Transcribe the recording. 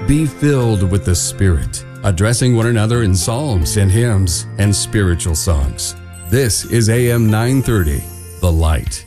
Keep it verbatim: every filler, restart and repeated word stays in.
Be filled with the Spirit, addressing one another in psalms and hymns and spiritual songs. This is A M nine thirty, The Light.